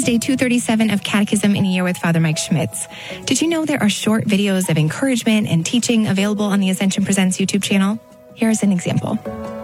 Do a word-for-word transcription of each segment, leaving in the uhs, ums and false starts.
is day two thirty-seven of Catechism in a Year with Father Mike Schmitz. Did you know there are short videos of encouragement and teaching available on the Ascension Presents YouTube channel? Here's an example.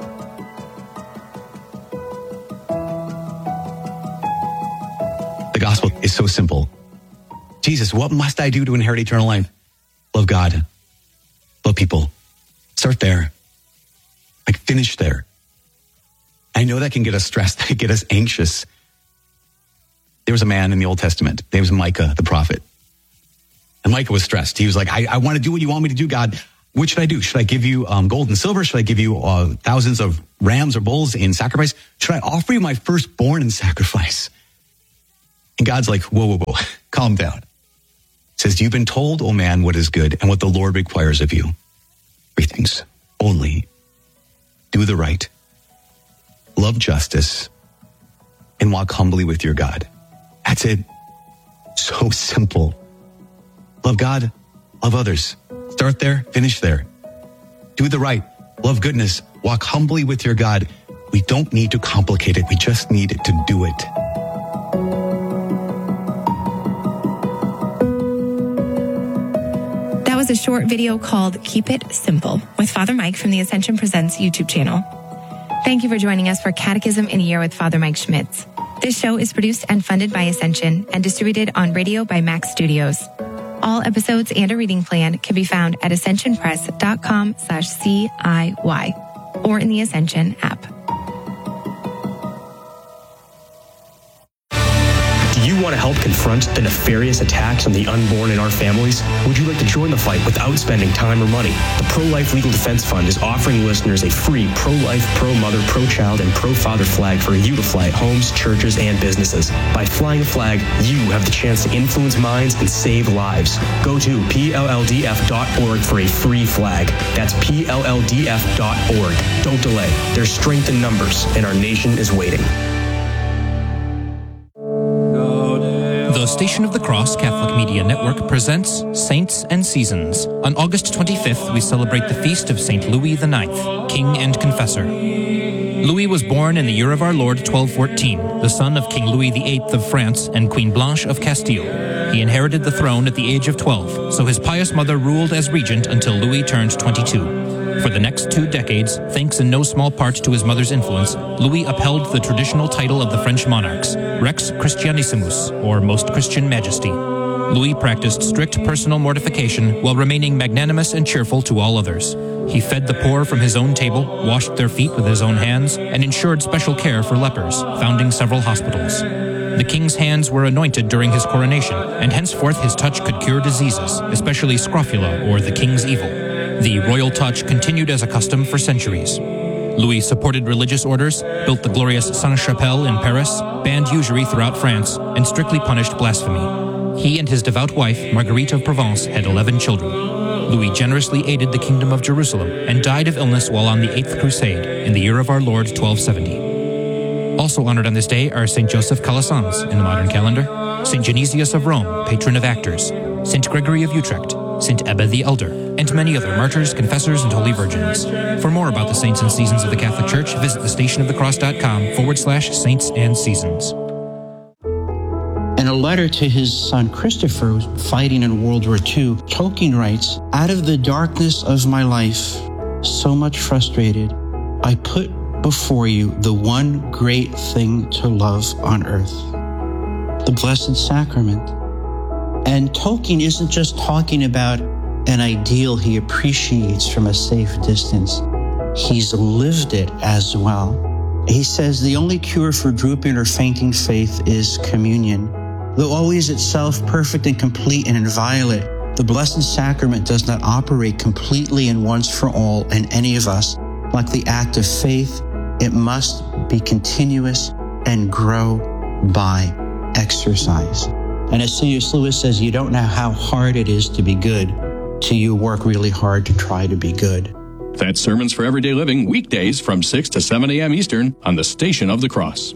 The gospel is so simple. Jesus, what must I do to inherit eternal life? Love God. Love people. Start there. Like, finish there. I know that can get us stressed. That can get us anxious. There was a man in the Old Testament. His name was Micah, the prophet. And Micah was stressed. He was like, I, I want to do what you want me to do, God. What should I do? Should I give you um, gold and silver? Should I give you uh, thousands of rams or bulls in sacrifice? Should I offer you my firstborn in sacrifice? And God's like, whoa, whoa, whoa, calm down. He says, you've been told, oh man, what is good and what the Lord requires of you. Three things only. Do the right, love justice, and walk humbly with your God. That's it. So simple. Love God, love others. Start there, finish there. Do the right, love goodness, walk humbly with your God. We don't need to complicate it. We just need to do it. That was a short video called Keep It Simple with Father Mike from the Ascension Presents YouTube channel. Thank you for joining us for Catechism in a Year with Father Mike Schmitz. This show is produced and funded by Ascension and distributed on radio by Max Studios. All episodes and a reading plan can be found at ascensionpress.com slash CIY or in the Ascension app. Do you want to help confront the nefarious attacks on the unborn in our families? Would you like to join the fight without spending time or money? The Pro-Life Legal Defense Fund is offering listeners a free pro-life, pro-mother, pro-child, and pro-father flag for you to fly at homes, churches, and businesses. By flying a flag, you have the chance to influence minds and save lives. Go to P L L D F dot org for a free flag. That's P L L D F dot org. Don't delay. There's strength in numbers, and our nation is waiting. The Station of the Cross Catholic Media Network presents Saints and Seasons. On August twenty-fifth, we celebrate the feast of Saint Louis the Ninth, King and Confessor. Louis was born in the year of our Lord twelve fourteen, the son of King Louis the Eighth of France and Queen Blanche of Castile. He inherited the throne at the age of twelve, so his pious mother ruled as regent until Louis turned twenty-two. For the next two decades, thanks in no small part to his mother's influence, Louis upheld the traditional title of the French monarchs, Rex Christianissimus, or Most Christian Majesty. Louis practiced strict personal mortification while remaining magnanimous and cheerful to all others. He fed the poor from his own table, washed their feet with his own hands, and ensured special care for lepers, founding several hospitals. The king's hands were anointed during his coronation, and henceforth his touch could cure diseases, especially scrofula, or the king's evil. The royal touch continued as a custom for centuries. Louis supported religious orders, built the glorious Sainte-Chapelle in Paris, banned usury throughout France, and strictly punished blasphemy. He and his devout wife, Marguerite of Provence, had eleven children. Louis generously aided the Kingdom of Jerusalem and died of illness while on the Eighth Crusade in the year of our Lord twelve seventy. Also honored on this day are Saint Joseph Calasanz in the modern calendar, Saint Genesius of Rome, patron of actors, Saint Gregory of Utrecht, Saint Ebba the Elder, and many other martyrs, confessors, and holy virgins. For more about the saints and seasons of the Catholic Church, visit thestationofthecross.com forward slash saints and seasons. In a letter to his son Christopher, fighting in World War Two, Tolkien writes, "Out of the darkness of my life, so much frustrated, I put before you the one great thing to love on earth, the Blessed Sacrament." And Tolkien isn't just talking about an ideal he appreciates from a safe distance. He's lived it as well. He says the only cure for drooping or fainting faith is communion. Though always itself perfect and complete and inviolate, the Blessed Sacrament does not operate completely and once for all in any of us. Like the act of faith, it must be continuous and grow by exercise. And as C S Lewis says, you don't know how hard it is to be good till you work really hard to try to be good. That's Sermons for Everyday Living, weekdays from six to seven a.m. Eastern on the Station of the Cross.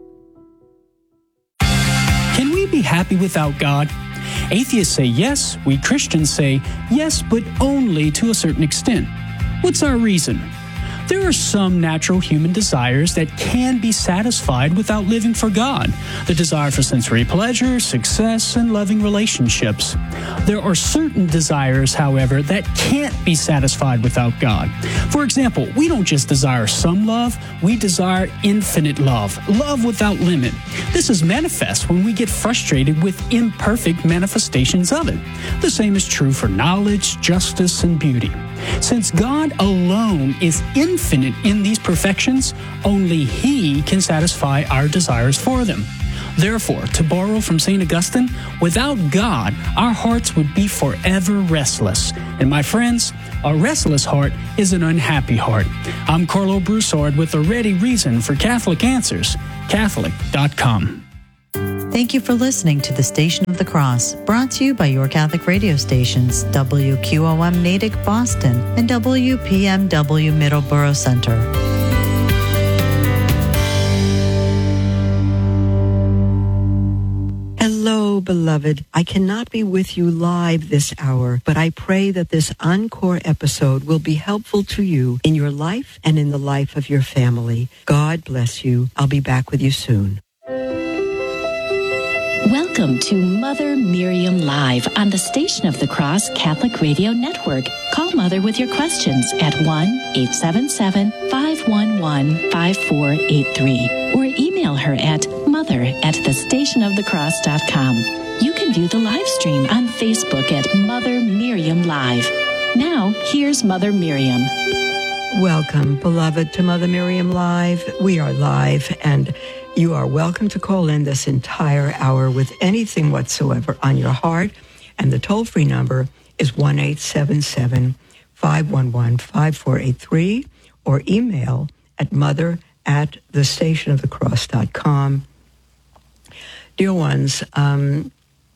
Can we be happy without God? Atheists say yes, we Christians say yes, but only to a certain extent. What's our reason? There are some natural human desires that can be satisfied without living for God. The desire for sensory pleasure, success, and loving relationships. There are certain desires, however, that can't be satisfied without God. For example, we don't just desire some love, we desire infinite love, love without limit. This is manifest when we get frustrated with imperfect manifestations of it. The same is true for knowledge, justice, and beauty. Since God alone is infinite in these perfections, only He can satisfy our desires for them. Therefore, to borrow from Saint Augustine, without God, our hearts would be forever restless. And my friends, a restless heart is an unhappy heart. I'm Carlo Broussard with a ready reason for Catholic Answers, Catholic dot com. Thank you for listening to the Station of the Cross, brought to you by your Catholic radio stations, W Q O M Natick, Boston, and W P M W Middleborough Center. Hello, beloved. I cannot be with you live this hour, but I pray that this encore episode will be helpful to you in your life and in the life of your family. God bless you. I'll be back with you soon. Welcome to Mother Miriam Live on the Station of the Cross Catholic Radio Network. Call Mother with your questions at one eight seven seven, five one one, five four eight three or email her at mother at the station of the cross dot com. You can view the live stream on Facebook at Mother Miriam Live. Now, here's Mother Miriam. Welcome, beloved, to Mother Miriam Live. We are live, and you are welcome to call in this entire hour with anything whatsoever on your heart. And the toll-free number is one eight seven seven, five one one, five four eight three or email at mother at the station of the cross dot com. Dear ones, um,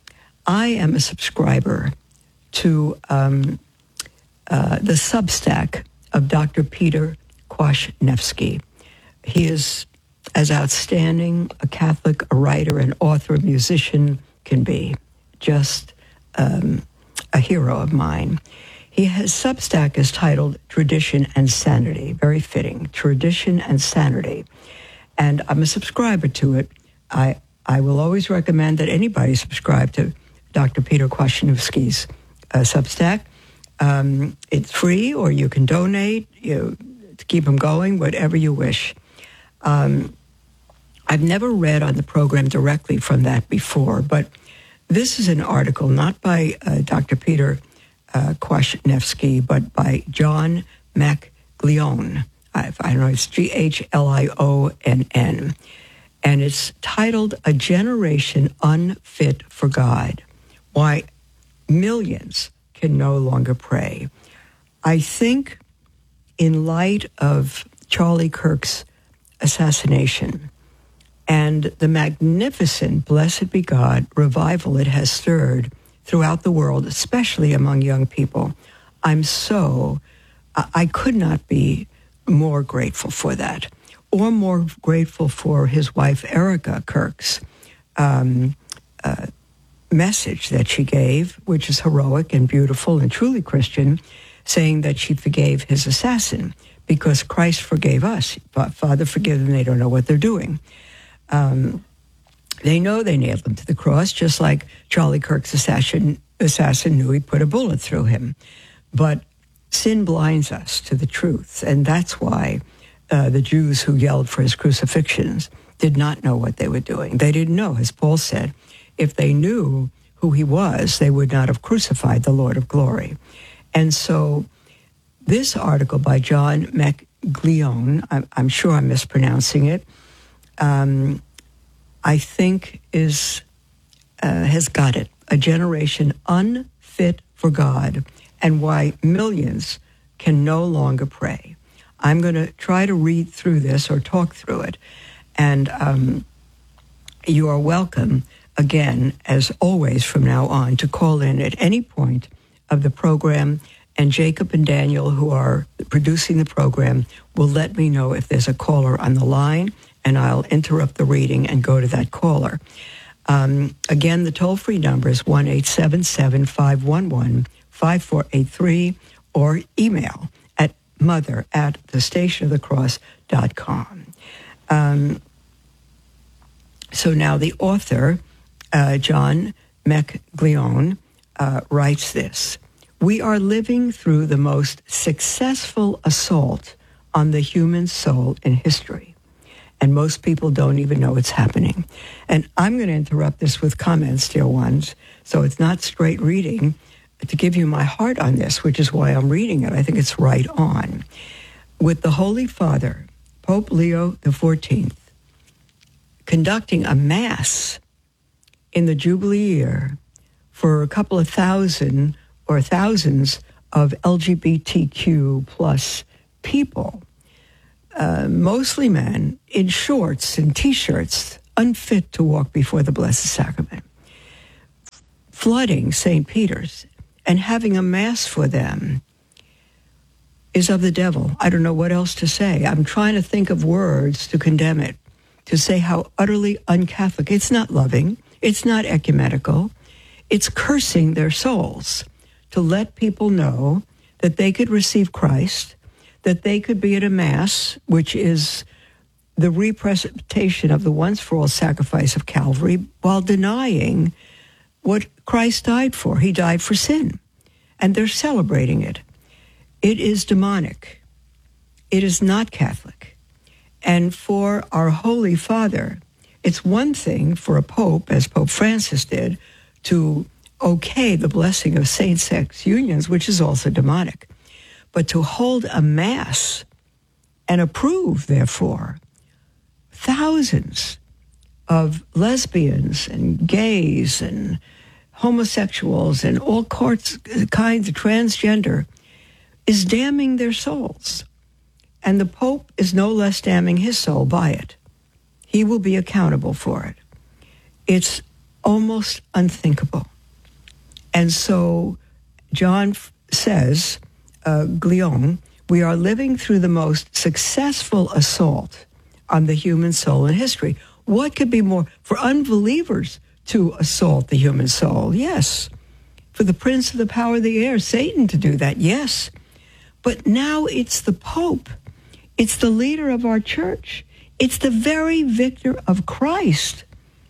I am a subscriber to um, uh, the Substack of Doctor Peter Kwasniewski. He is as outstanding a Catholic, a writer, an author, a musician can be. Just um, a hero of mine. He has Substack is titled Tradition and Sanity. Very fitting. Tradition and Sanity. And I'm a subscriber to it. I I will always recommend that anybody subscribe to Doctor Peter Kwasniewski's uh, Substack. Um, it's free, or you can donate you, to keep him going, whatever you wish. Um, I've never read on the program directly from that before, but this is an article not by uh, Doctor Peter uh, Kwasniewski, but by John McGlionn. I, I don't know, it's G H L I O N N. And it's titled, A Generation Unfit for God, Why Millions Can No Longer Pray. I think in light of Charlie Kirk's assassination and the magnificent, blessed be God, revival it has stirred throughout the world, especially among young people, I'm so, I could not be more grateful for that, or more grateful for his wife, Erica Kirk's um, uh, message that she gave, which is heroic and beautiful and truly Christian, saying that she forgave his assassin because Christ forgave us. Father, forgive them, they don't know what they're doing. Um, they know they nailed him to the cross, just like Charlie Kirk's assassin, assassin knew he put a bullet through him. But sin blinds us to the truth, and that's why uh, the Jews who yelled for his crucifixions did not know what they were doing. They didn't know, as Paul said, if they knew who he was, they would not have crucified the Lord of glory. And so this article by John McGlionn, I'm, I'm sure I'm mispronouncing it, um, I think is uh, has got it. A generation unfit for God and why millions can no longer pray. I'm going to try to read through this or talk through it. And um, you are welcome, again, as always from now on, to call in at any point of the program. And Jacob and Daniel, who are producing the program, will let me know if there's a caller on the line, and I'll interrupt the reading and go to that caller. Um, again, the toll-free number is one eight seven seven, five one one, five four eight three or email at mother at the station of the cross dot com. Um, so now the author, uh, John McGleone, uh, writes this. We are living through the most successful assault on the human soul in history. And most people don't even know it's happening. And I'm going to interrupt this with comments, dear ones, so it's not straight reading, to give you my heart on this, which is why I'm reading it. I think it's right on. With the Holy Father, Pope Leo the fourteenth, conducting a mass in the Jubilee year for a couple of thousand or thousands of L G B T Q plus people, uh, mostly men, in shorts and T-shirts, unfit to walk before the Blessed Sacrament, flooding Saint Peter's and having a mass for them is of the devil. I don't know what else to say. I'm trying to think of words to condemn it, to say how utterly un-Catholic. It's not loving. It's not ecumenical. It's cursing their souls to let people know that they could receive Christ, that they could be at a mass, which is the representation of the once-for-all sacrifice of Calvary, while denying what Christ died for. He died for sin, and they're celebrating it. It is demonic. It is not Catholic. And for our Holy Father, it's one thing for a pope, as Pope Francis did, to okay the blessing of same-sex unions, which is also demonic. But to hold a mass and approve, therefore, thousands of lesbians and gays and homosexuals and all sorts, kinds of transgender is damning their souls. And the Pope is no less damning his soul by it. He will be accountable for it. It's almost unthinkable. And so John f- says, uh, Glion, we are living through the most successful assault on the human soul in history. What could be more for unbelievers to assault the human soul? Yes. For the prince of the power of the air, Satan, to do that? Yes. But now it's the Pope. It's the leader of our church. It's the very victor of Christ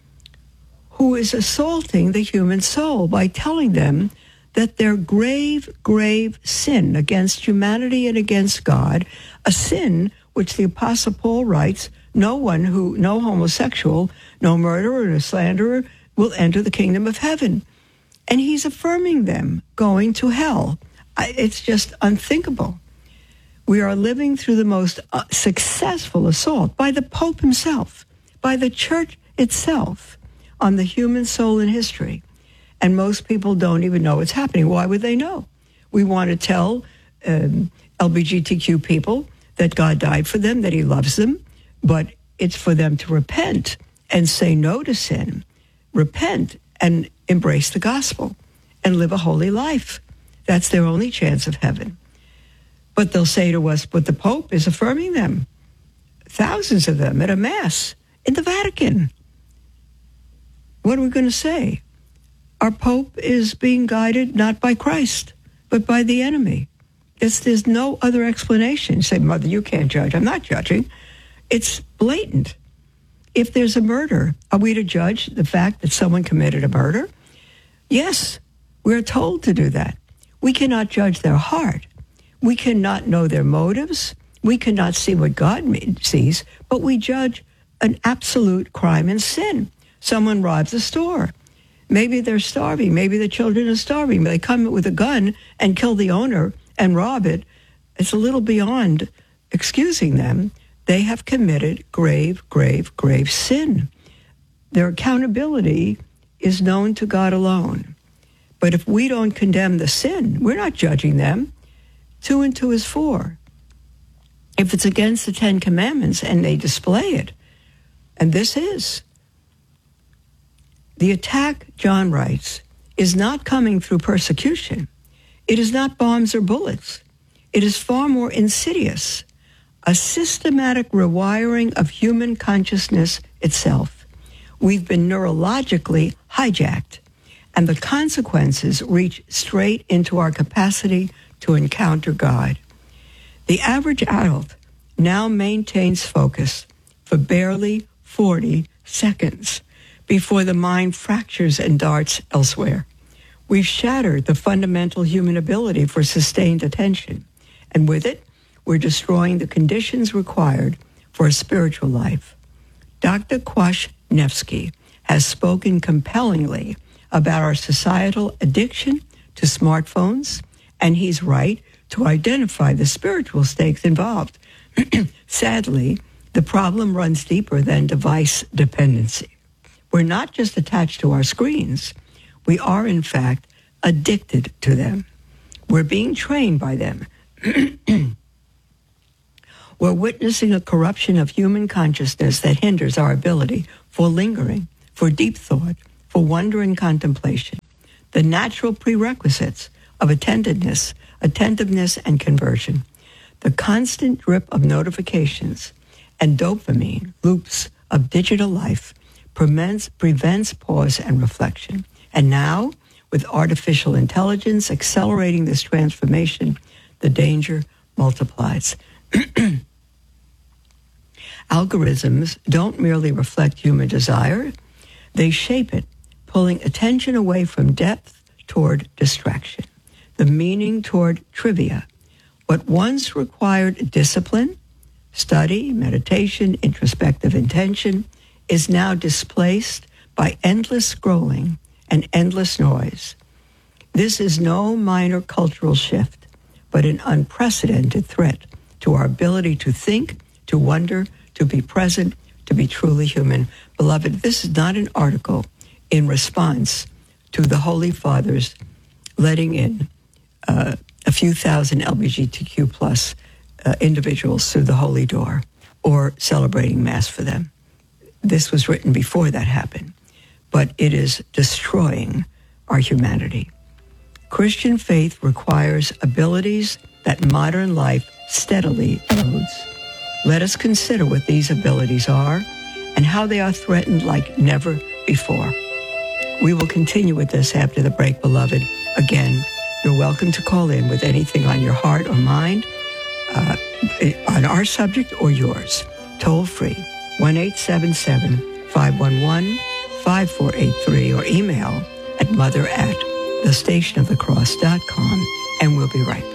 who is assaulting the human soul by telling them that their grave, grave sin against humanity and against God, a sin which the Apostle Paul writes, no one who, no homosexual, no murderer, no slanderer will enter the kingdom of heaven. And he's affirming them going to hell. I, it's just unthinkable. We are living through the most uh, successful assault by the Pope himself, by the church itself, on the human soul in history. And most people don't even know it's happening. Why would they know? We want to tell um, L G B T Q people that God died for them, that he loves them, but it's for them to repent and say no to sin, repent and embrace the gospel and live a holy life. That's their only chance of heaven. But they'll say to us, but the Pope is affirming them, thousands of them at a mass in the Vatican. What are we going to say? Our Pope is being guided not by Christ, but by the enemy. It's, there's no other explanation. You say, Mother, you can't judge. I'm not judging. It's blatant. If there's a murder, are we to judge the fact that someone committed a murder? Yes, we're told to do that. We cannot judge their heart. We cannot know their motives. We cannot see what God sees, but we judge an absolute crime and sin. Someone robs a store. Maybe they're starving. Maybe the children are starving. They come with a gun and kill the owner and rob it. It's a little beyond excusing them. They have committed grave, grave, grave sin. Their accountability is known to God alone. But if we don't condemn the sin, we're not judging them. Two and two is four. If it's against the Ten Commandments and they display it, and this is, the attack, John writes, is not coming through persecution. It is not bombs or bullets. It is far more insidious, a systematic rewiring of human consciousness itself. We've been neurologically hijacked, and the consequences reach straight into our capacity to encounter God. The average adult now maintains focus for barely forty seconds before the mind fractures and darts elsewhere. We've shattered the fundamental human ability for sustained attention, and with it, we're destroying the conditions required for a spiritual life. Doctor Kwasniewski has spoken compellingly about our societal addiction to smartphones, and he's right to identify the spiritual stakes involved. Sadly, the problem runs deeper than device dependency. We're not just attached to our screens. We are, in fact, addicted to them. We're being trained by them. We're witnessing a corruption of human consciousness that hinders our ability for lingering, for deep thought, for wonder and contemplation. The natural prerequisites of attentiveness, attentiveness and conversion. The constant drip of notifications and dopamine loops of digital life prevents, prevents pause and reflection. And now, with artificial intelligence accelerating this transformation, the danger multiplies. Algorithms don't merely reflect human desire, they shape it, pulling attention away from depth toward distraction, the meaning toward trivia. What once required discipline, study, meditation, introspective intention, is now displaced by endless scrolling and endless noise. This is no minor cultural shift, but an unprecedented threat to our ability to think, to wonder, to be present, to be truly human. Beloved, this is not an article in response to the Holy Fathers letting in uh, a few thousand L G B T Q plus uh, individuals through the Holy Door or celebrating Mass for them. This was written before that happened, but it is destroying our humanity. Christian faith requires abilities that modern life steadily erodes. Let us consider what these abilities are and how they are threatened like never before. We will continue with this after the break, beloved. Again, you're welcome to call in with anything on your heart or mind, uh, on our subject or yours. Toll free, one eight seven seven, five one one, five four eight three, or email at mother at the station of the cross dot com, and we'll be right back.